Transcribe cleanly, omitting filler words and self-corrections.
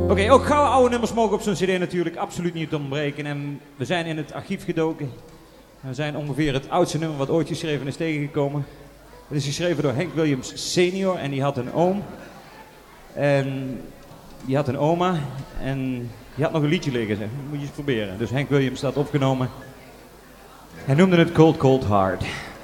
Oké, ook gouden oude nummers mogen op zo'n cd natuurlijk absoluut niet ontbreken. En we zijn in het archief gedoken. We zijn ongeveer het oudste nummer wat ooit geschreven is tegengekomen. Het is geschreven door Hank Williams senior en die had een oom. En die had een oma en die had nog een liedje liggen. Dat moet je eens proberen. Dus Hank Williams had opgenomen. Hij noemde het Cold Cold Heart.